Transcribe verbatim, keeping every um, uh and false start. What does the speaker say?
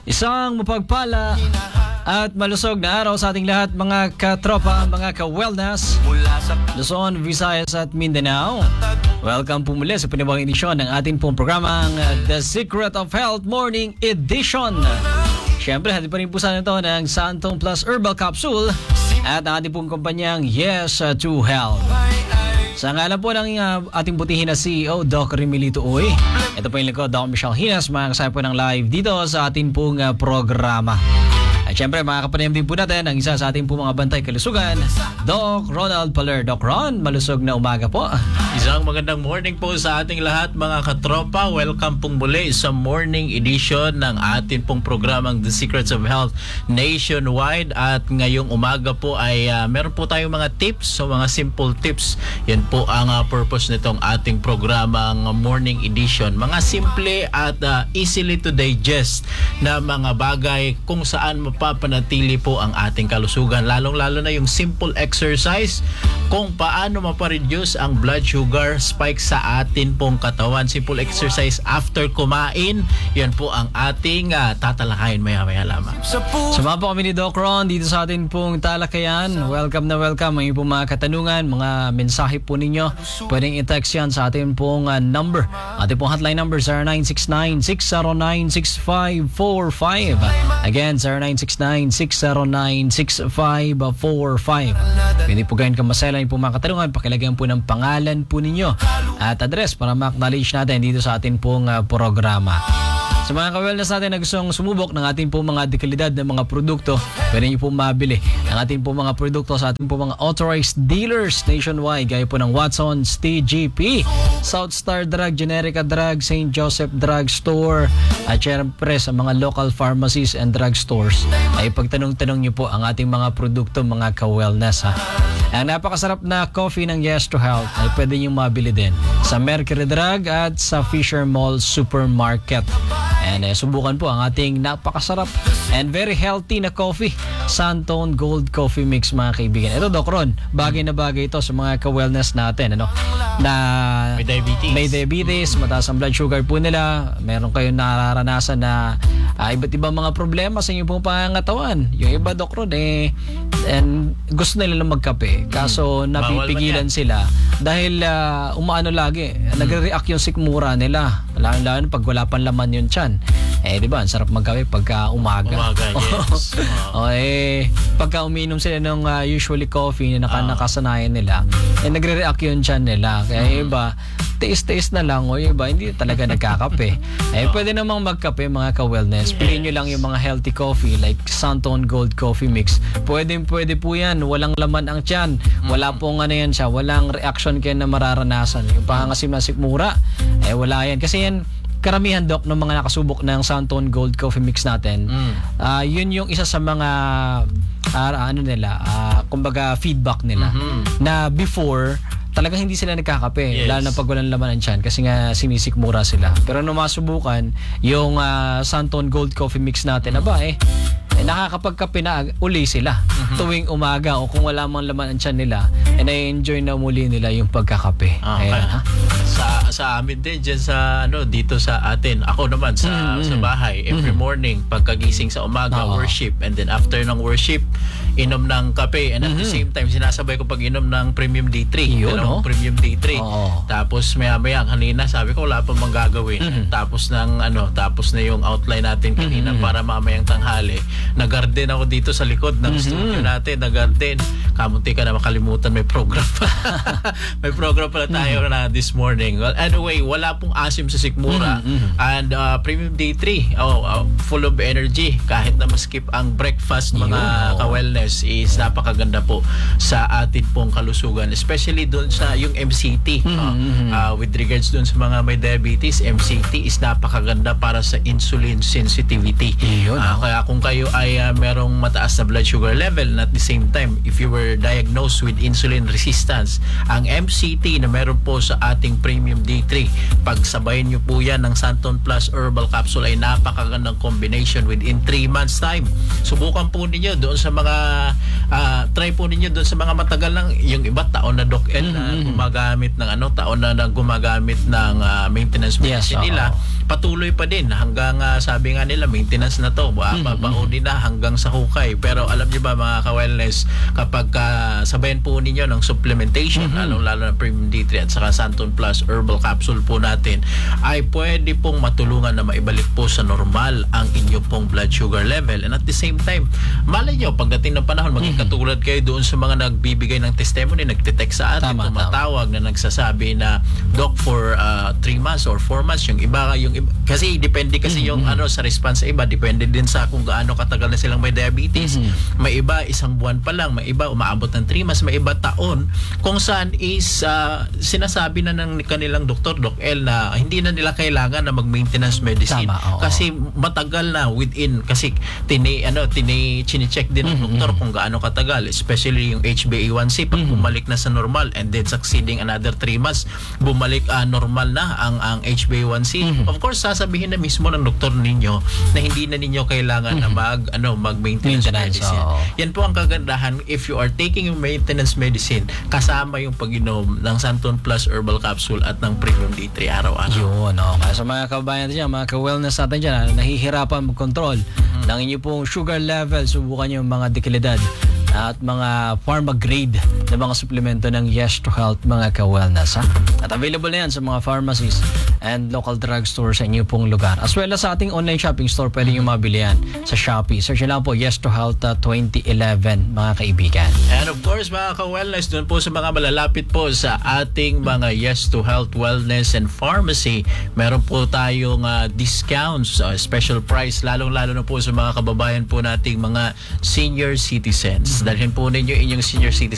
Isang mapagpala at malusog na araw sa ating lahat mga katropa, mga ka-wellness, Luzon, Visayas at Mindanao. Welcome po muli sa panibagong edisyon ng ating pong programang The Secret of Health Morning Edition. Siyempre, hati pa rin po sana ito ng Santong Plus Herbal Capsule at ang ating pong kumpanyang Yes to Health. Sa ngalan po ng uh, ating butihin na C E O, Doc Remilito Uy. Ito po yung lingkod, Doc Michelle Hinas, mga kasama po ng live dito sa ating pong uh, programa. At syempre, makakapanayam din po natin ang isa sa ating po mga bantay kalusugan, Doc Ronald Paler. Doc Ron, malusog na umaga po. Isang magandang morning po sa ating lahat mga katropa. Welcome pong muli sa morning edition ng ating pong programang The Secrets of Health Nationwide. At ngayong umaga po ay uh, meron po tayong mga tips, so mga simple tips. Yan po ang uh, purpose nitong ating programang morning edition. Mga simple at uh, easily to digest na mga bagay kung saan mapapanatili po ang ating kalusugan. Lalong-lalo na yung simple exercise kung paano mapareduce ang blood sugar spike sa atin pong katawan. Simple exercise after kumain. Yan po ang ating uh, tatalakayin maya-maya lamang. Sumama po kami ni Doc Ron dito sa ating pong talakayan. Welcome na welcome. May po mga katanungan, mga mensahe po ninyo. Pwedeng i-text yan sa ating pong uh, number. Ating pong hotline number zero nine six nine, six zero nine, six five four five. Again, zero nine six nine, six zero nine, six five four five. Pwede po gawin kamaselan po mga katanungan. Pakilagyan po ng pangalan po ninyo at address para ma-acknowledge natin dito sa ating pong uh, programa. Sa mga ka-wellness natin na gustong sumubok ng ating po mga dekalidad na mga produkto, pwede nyo po mabili ang ating po mga produkto sa ating po mga authorized dealers nationwide, gaya po ng Watson's, T G P, South Star Drug, Generica Drug, Saint Joseph Drug Store, at syempre sa mga local pharmacies and drug stores ay pagtanong-tanong nyo po ang ating mga produkto, mga ka-wellness ha. Ang napakasarap na coffee ng Yes to Health ay pwede nyo mabili din sa Mercury Drug at sa Fisher Mall Supermarket. And eh, subukan po ang ating napakasarap and very healthy na coffee, Santone Gold Coffee Mix mga kaibigan. Ito Doc Ron, bagay na bagay ito sa mga ka-wellness natin, ano? Na may diabetes, may diabetes, mataas ang blood sugar po nila, meron kayong nararanasan na uh, iba't ibang mga problema sa inyong pong pangangatawan. Yung iba Doc Ron eh, and gusto nila lang magkape, kaso hmm. napipigilan sila dahil uh, umaano lagi, hmm. nagre-react yung sikmura nila, lalo-lalo pag wala pang laman yung tiyan. Eh, di ba? Ang sarap magkape pagka umaga. Umaga, yes. O, eh, pagka uminom sila ng uh, usually coffee na naka, nakasanayan nila, eh, nagre-react yung tiyan nila. Kaya mm-hmm. iba, tiis-tiis na lang. O, iba, hindi talaga nagkakape. Eh, pwede namang magkape, mga ka-wellness. Piliin nyo lang yung mga healthy coffee like Santone Gold Coffee Mix. Pwede, pwede po yan. Walang laman ang tiyan. Wala pong ano yan siya. Walang reaction kayo na mararanasan. Yung pangangasim na sikmura, eh, wala yan. Kasi yan, karamihan Doc ng mga nakasubok ng Santone Gold Coffee Mix natin, mm. uh, yun yung isa sa mga uh, ano nila, uh, kumbaga feedback nila, mm-hmm. na before talagang hindi sila nagkakape, yes. lalo na pag walang laman ang tiyan kasi nga sinisikmura sila. Pero nung masubukan yung uh, Santone Gold Coffee Mix natin, mm-hmm. aba eh, eh nakakapagkape na uli sila mm-hmm. tuwing umaga o kung wala mang laman ang tiyan nila, eh na-enjoy na muli nila yung pagkakape. Ah, Ayan, ha? Sa sa amin din dyan sa ano dito sa atin. Ako naman sa mm-hmm. sa bahay every mm-hmm. morning pagkagising sa umaga, uh-huh. worship, and then after ng worship inom ng kape, and at mm-hmm. the same time sinasabay ko pag inom ng Premium D three. Yun, no? Premium D three. Uh-huh. Tapos maya-maya kanina sabi ko wala pa mang gagawin. Mm-hmm. Tapos ng ano, tapos na yung outline natin kanina mm-hmm. para mamayang tanghali. Nag-garden ako dito sa likod ng mm-hmm. studio natin, nag-garden. Kamunti ka na makalimutan may program pa. May program pala tayo mm-hmm. na this morning. Well, anyway, wala pong asim sa sikmura mm-hmm. and uh, Premium D three, oh, uh, full of energy kahit na maskip ang breakfast mga Yun, ka-wellness is napakaganda po sa atin pong kalusugan, especially doon sa yung M C T. Mm-hmm. uh, uh, with regards doon sa mga may diabetes, M C T is napakaganda para sa insulin sensitivity. Yun, uh, kaya kung kayo ay uh, merong mataas na blood sugar level and at the same time if you were diagnosed with insulin resistance, ang M C T na meron po sa ating Premium D three, pagsabayin nyo po yan ng Santone Plus Herbal Capsule ay napakagandang combination within three months time. Subukan po ninyo doon sa mga uh, try po ninyo doon sa mga matagal lang, yung iba taon na Doc L na mm-hmm. gumagamit ng ano, taon na, na gumagamit ng uh, maintenance medicine yes, nila. patuloy pa din hanggang uh, sabi nga nila maintenance na to, uh, babaonin na hanggang sa hukay. Pero alam niyo ba mga ka-wellness, kapag uh, sabayan po ninyo ng supplementation, mm-hmm. lalong lalo na Premium D three at saka Santon Plus Herbal Capsule po natin, ay pwede pong matulungan na maibalik po sa normal ang inyo pong blood sugar level. And at the same time, malay nyo, pagdating ng panahon, maging Mm-hmm. katulad kayo doon sa mga nagbibigay ng testimony, nagte-text sa atin, Tama, tumatawag na nagsasabi na, Doc, for uh, three months or four months, yung iba, yung iba, kasi depende kasi yung Mm-hmm. ano sa response sa iba, depende din sa kung gaano katagal na silang may diabetes. Mm-hmm. May iba isang buwan pa lang, may iba umaabot ng three months, may iba taon, kung saan is uh, sinasabi na ng kanilang doktor, Doc L, na hindi na nila kailangan na mag-maintenance medicine. Tama, oo. Kasi matagal na within, kasi tini, ano, tini, chine-check din ng Mm-hmm. doktor kung gaano katagal, especially yung H b A one C, pag Mm-hmm. bumalik na sa normal and then succeeding another three months, bumalik uh, normal na ang ang H b A one C. Mm-hmm. Of course, sasabihin na mismo ng doktor ninyo na hindi na ninyo kailangan na mag ano mag-maintenance Maintenance, medicine. oo. Yan po ang kagandahan if you are taking yung maintenance medicine kasama yung pag-inom ng Santon Plus Herbal Capsule at ng Premium D three araw-araw. Yun, okay. So mga kabayan dyan, mga ka-wellness natin dyan, na nahihirapan mag-control Mm-hmm. ng inyo pong sugar level, subukan nyo yung mga deklidad at mga pharma grade na mga suplemento ng Yes to Health, mga ka-wellness. Ha? At available na yan sa mga pharmacies and local drugstore sa inyo pong lugar. As well as sa ating online shopping store, pwede nyo mabili yan sa Shopee. Search nyo lang po Yes to Health uh, twenty eleven, mga kaibigan. And of course, mga ka-wellness, doon po sa mga malalapit po sa ating mga Yes to Health, Wellness, and Pharmacy, meron po tayong uh, discounts, uh, special price, lalong-lalo na po sa mga kababayan po nating mga senior citizens. Dalhin po ninyo inyong senior citizen